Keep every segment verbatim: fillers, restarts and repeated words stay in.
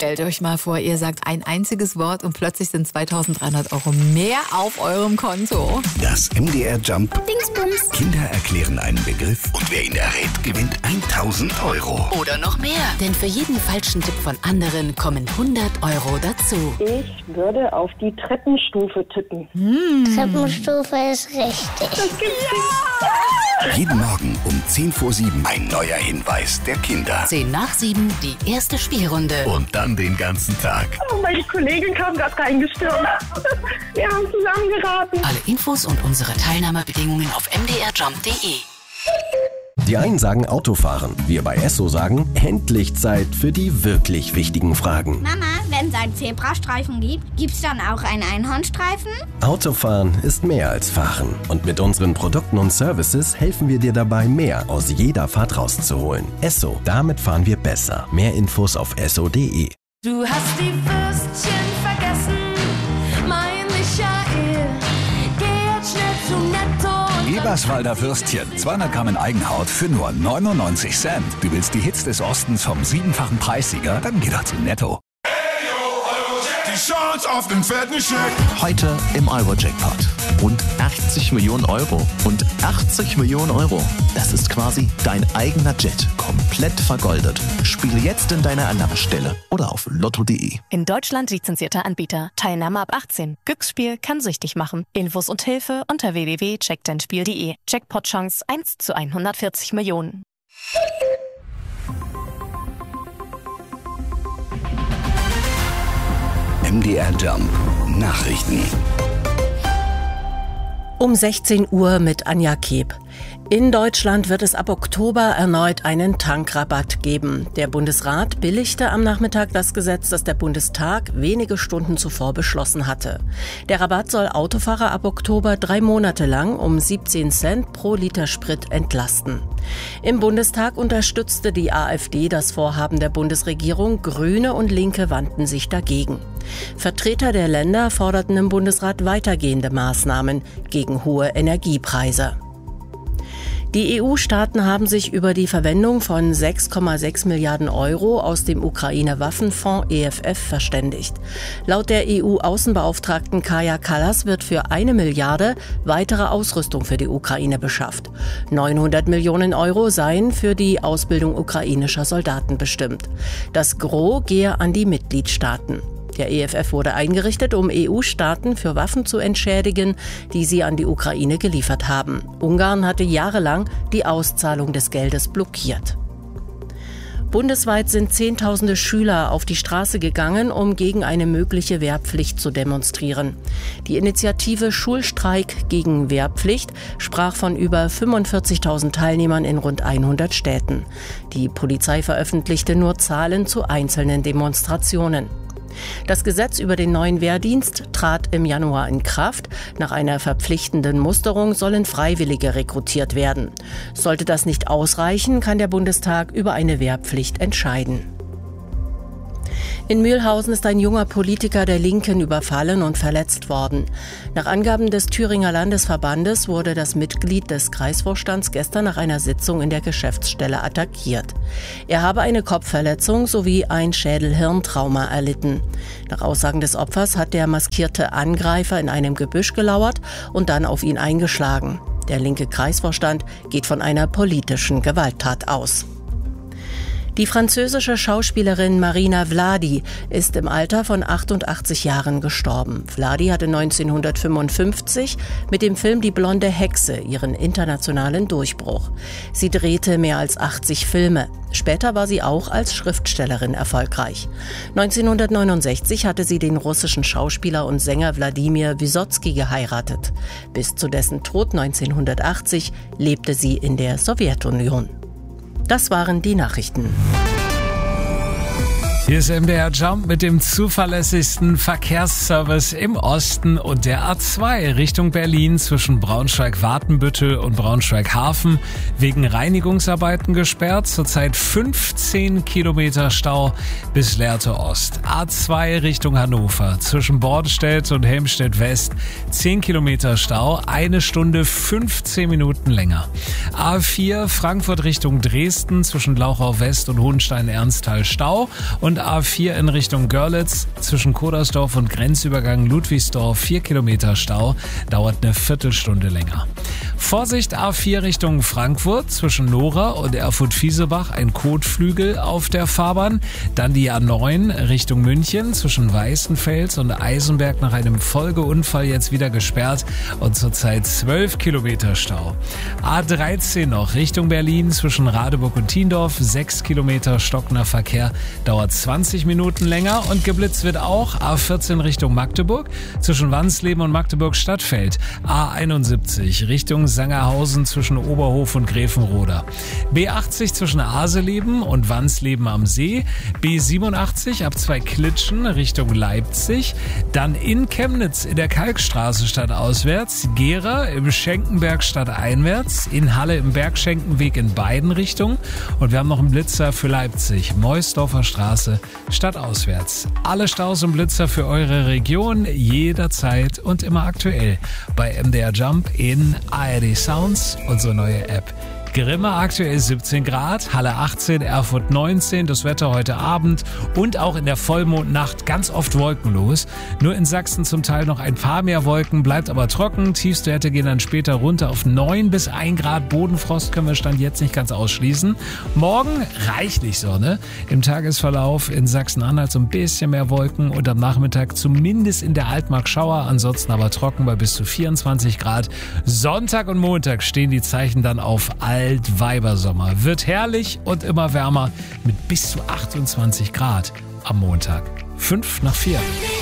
Stellt euch mal vor, ihr sagt ein einziges Wort und plötzlich sind zweitausenddreihundert Euro mehr auf eurem Konto. Das M D R Jump Dingsbums. Kinder erklären einen Begriff und wer ihn errät, gewinnt tausend Euro. Oder noch mehr, denn für jeden falschen Tipp von anderen kommen hundert Euro dazu. Ich würde auf die Treppenstufe tippen. Hm. Treppenstufe ist richtig. Das gibt's ja! Jeden Morgen um zehn vor sieben ein neuer Hinweis der Kinder. zehn nach sieben, die erste Spielrunde. Und dann den ganzen Tag. Oh, meine Kollegin kam gerade reingestürmt. Wir haben zusammen geraten. Alle Infos und unsere Teilnahmebedingungen auf m d r jump punkt d e. Die einen sagen Autofahren, wir bei Esso sagen, endlich Zeit für die wirklich wichtigen Fragen. Mama, wenn es einen Zebrastreifen gibt, gibt's dann auch einen Einhornstreifen? Autofahren ist mehr als Fahren. Und mit unseren Produkten und Services helfen wir dir dabei, mehr aus jeder Fahrt rauszuholen. Esso, damit fahren wir besser. Mehr Infos auf esso punkt d e. Du hast die Würstchen vergessen, mein Michael. Geh jetzt schnell zu Netto. Eberswalder Würstchen, zweihundert Gramm in Eigenhaut für nur neunundneunzig Cent. Du willst die Hits des Ostens vom siebenfachen Preissieger? Dann geh doch zu Netto. Die Chance auf den fetten Scheck. Heute im Euro-Jackpot. Rund achtzig Millionen Euro. Und achtzig Millionen Euro, das ist quasi dein eigener Jet. Komplett vergoldet. Spiele jetzt in deiner Annahmestelle oder auf lotto punkt d e. In Deutschland lizenzierter Anbieter. Teilnahme ab achtzehn. Glücksspiel kann süchtig machen. Infos und Hilfe unter w w w punkt check dein spiel punkt d e. Jackpot-Chance eins zu hundertvierzig Millionen. M D R Jump Nachrichten. Um sechzehn Uhr mit Anja Keb. In Deutschland wird es ab Oktober erneut einen Tankrabatt geben. Der Bundesrat billigte am Nachmittag das Gesetz, das der Bundestag wenige Stunden zuvor beschlossen hatte. Der Rabatt soll Autofahrer ab Oktober drei Monate lang um siebzehn Cent pro Liter Sprit entlasten. Im Bundestag unterstützte die AfD das Vorhaben der Bundesregierung. Grüne und Linke wandten sich dagegen. Vertreter der Länder forderten im Bundesrat weitergehende Maßnahmen gegen hohe Energiepreise. Die E U-Staaten haben sich über die Verwendung von sechs Komma sechs Milliarden Euro aus dem Ukraine-Waffenfonds E F F verständigt. Laut der E U-Außenbeauftragten Kaja Kallas wird für eine Milliarde weitere Ausrüstung für die Ukraine beschafft. neunhundert Millionen Euro seien für die Ausbildung ukrainischer Soldaten bestimmt. Das Gros gehe an die Mitgliedstaaten. Der E F F wurde eingerichtet, um E U-Staaten für Waffen zu entschädigen, die sie an die Ukraine geliefert haben. Ungarn hatte jahrelang die Auszahlung des Geldes blockiert. Bundesweit sind Zehntausende Schüler auf die Straße gegangen, um gegen eine mögliche Wehrpflicht zu demonstrieren. Die Initiative Schulstreik gegen Wehrpflicht sprach von über fünfundvierzigtausend Teilnehmern in rund hundert Städten. Die Polizei veröffentlichte nur Zahlen zu einzelnen Demonstrationen. Das Gesetz über den neuen Wehrdienst trat im Januar in Kraft. Nach einer verpflichtenden Musterung sollen Freiwillige rekrutiert werden. Sollte das nicht ausreichen, kann der Bundestag über eine Wehrpflicht entscheiden. In Mühlhausen ist ein junger Politiker der Linken überfallen und verletzt worden. Nach Angaben des Thüringer Landesverbandes wurde das Mitglied des Kreisvorstands gestern nach einer Sitzung in der Geschäftsstelle attackiert. Er habe eine Kopfverletzung sowie ein Schädel-Hirntrauma erlitten. Nach Aussagen des Opfers hat der maskierte Angreifer in einem Gebüsch gelauert und dann auf ihn eingeschlagen. Der linke Kreisvorstand geht von einer politischen Gewalttat aus. Die französische Schauspielerin Marina Vladi ist im Alter von achtundachtzig Jahren gestorben. Vladi hatte neunzehnhundertfünfundfünfzig mit dem Film Die blonde Hexe ihren internationalen Durchbruch. Sie drehte mehr als achtzig Filme. Später war sie auch als Schriftstellerin erfolgreich. neunzehnhundertneunundsechzig hatte sie den russischen Schauspieler und Sänger Wladimir Wysotsky geheiratet. Bis zu dessen Tod neunzehnhundertachtzig lebte sie in der Sowjetunion. Das waren die Nachrichten. Hier ist M D R Jump mit dem zuverlässigsten Verkehrsservice im Osten und der A zwei Richtung Berlin zwischen Braunschweig-Watenbüttel und Braunschweig-Hafen wegen Reinigungsarbeiten gesperrt. Zurzeit fünfzehn Kilometer Stau bis Lehrte Ost. A zwei Richtung Hannover zwischen Bornstedt und Helmstedt West zehn Kilometer Stau, eine Stunde fünfzehn Minuten länger. A vier Frankfurt Richtung Dresden zwischen Glauchau West und Hohenstein-Ernsthal Stau und A vier in Richtung Görlitz zwischen Kodersdorf und Grenzübergang Ludwigsdorf vier Kilometer Stau, dauert eine Viertelstunde länger. Vorsicht A vier Richtung Frankfurt zwischen Nora und Erfurt-Fiesebach ein Kotflügel auf der Fahrbahn. Dann die A neun Richtung München zwischen Weißenfels und Eisenberg nach einem Folgeunfall jetzt wieder gesperrt und zurzeit zwölf Kilometer Stau. A dreizehn noch Richtung Berlin zwischen Radeburg und Tiendorf, sechs Kilometer stockender Verkehr, dauert zwanzig Minuten länger und geblitzt wird auch A vierzehn Richtung Magdeburg zwischen Wansleben und Magdeburg-Stadtfeld, A einundsiebzig Richtung Sangerhausen zwischen Oberhof und Gräfenroda, B achtzig zwischen Aseleben und Wansleben am See, B siebenundachtzig ab zwei Klitschen Richtung Leipzig, dann in Chemnitz in der Kalkstraße stadtauswärts, Gera im Schenkenberg stadteinwärts, in Halle im Bergschenkenweg in beiden Richtungen und wir haben noch einen Blitzer für Leipzig, Meusdorfer Straße stadtauswärts. Alle Staus und Blitzer für eure Region jederzeit und immer aktuell bei M D R Jump in A R D Sounds, unsere neue App. Grimma aktuell siebzehn Grad, Halle achtzehn, Erfurt neunzehn, das Wetter heute Abend und auch in der Vollmondnacht ganz oft wolkenlos. Nur in Sachsen zum Teil noch ein paar mehr Wolken, bleibt aber trocken. Tiefstwerte gehen dann später runter auf neun bis ein Grad. Bodenfrost können wir Stand jetzt nicht ganz ausschließen. Morgen reichlich Sonne. Im Tagesverlauf in Sachsen-Anhalt so ein bisschen mehr Wolken und am Nachmittag zumindest in der Altmark Schauer, ansonsten aber trocken bei bis zu vierundzwanzig Grad. Sonntag und Montag stehen die Zeichen dann auf Altweibersommer. Wird herrlich und immer wärmer mit bis zu achtundzwanzig Grad am Montag. Fünf nach vier.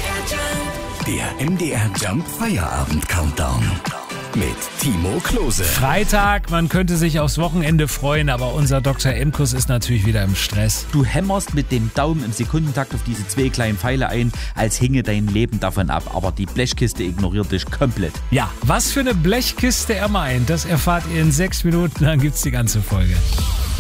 Der M D R Jump Feierabend Countdown mit Timo Klose. Freitag, man könnte sich aufs Wochenende freuen, aber unser Doktor Emkus ist natürlich wieder im Stress. Du hämmerst mit dem Daumen im Sekundentakt auf diese zwei kleinen Pfeile ein, als hinge dein Leben davon ab, aber die Blechkiste ignoriert dich komplett. Ja, was für eine Blechkiste er meint, das erfahrt ihr in sechs Minuten, dann gibt's die ganze Folge.